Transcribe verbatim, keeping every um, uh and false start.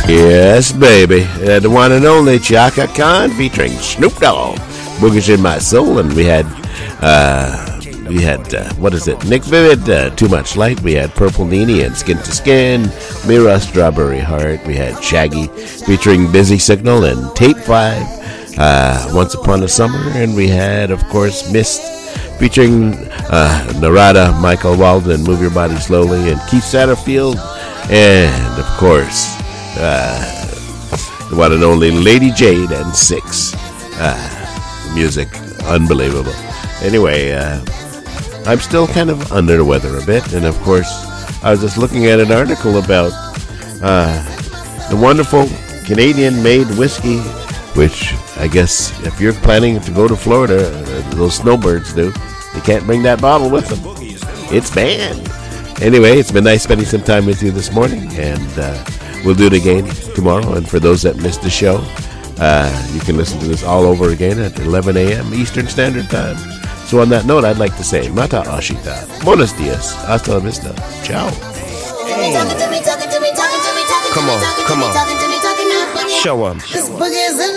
Yes, baby. Uh, the one and only Chaka Khan featuring Snoop Dogg. Boogie's in My Soul. And we had, uh, we had, uh, what is it? Nick Vivid, uh, Too Much Light. We had Purple Nini and Skin to Skin. Mira, Strawberry Heart. We had Shaggy featuring Busy Signal and Tape five. Uh, Once Upon a Summer. And we had, of course, Mist featuring uh, Narada, Michael Walden, Move Your Body Slowly, and Keith Satterfield. And, of course, uh, the one and only Lady Jade and Six. Uh, music, unbelievable. Anyway, uh, I'm still kind of under the weather a bit. And, of course, I was just looking at an article about uh, the wonderful Canadian-made whiskey, which I guess if you're planning to go to Florida, uh, those snowbirds do, they can't bring that bottle with them. It's banned. Anyway, it's been nice spending some time with you this morning, and uh, we'll do it again tomorrow. And for those that missed the show, uh, you can listen to this all over again at eleven a.m. Eastern Standard Time. So on that note, I'd like to say, Mata Ashita, Buenos Dias, Hasta la Vista, Ciao. Hey. Come on, come on. Show 'em.